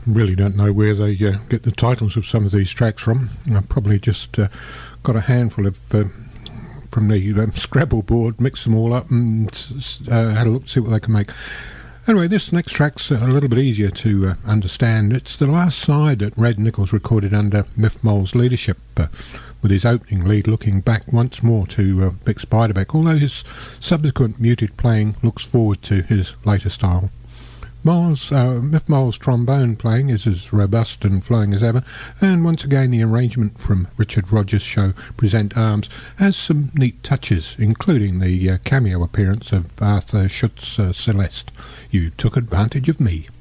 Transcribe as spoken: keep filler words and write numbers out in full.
really don't know where they uh, get the titles of some of these tracks from. I probably just uh, got a handful of uh, from the um, Scrabble board, mixed them all up and uh, had a look to see what they can make. Anyway, this next track's a little bit easier to uh, understand. It's the last side that Red Nichols recorded under Miff Mole's leadership, uh, with his opening lead looking back once more to uh, Vic Spiderbeck, although his subsequent muted playing looks forward to his later style. Mole's, uh, Miff Mole's trombone playing is as robust and flowing as ever, and once again the arrangement from Richard Rogers' show Present Arms has some neat touches, including the uh, cameo appearance of Arthur Schutz's uh, Celeste. You took advantage of me.